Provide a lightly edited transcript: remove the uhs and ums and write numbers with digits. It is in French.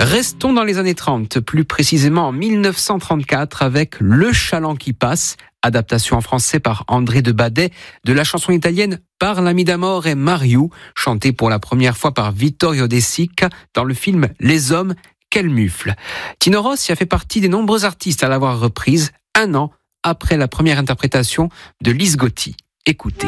Restons dans les années 30, plus précisément en 1934 avec Le Chaland qui passe, adaptation en français par André de Badet de la chanson italienne Parlami d'amore e Mariù, chantée pour la première fois par Vittorio De Sica dans le film Les hommes, quel mufle. Tino Rossi a fait partie des nombreux artistes à l'avoir reprise un an après la première interprétation de Lise Gotti. Écoutez.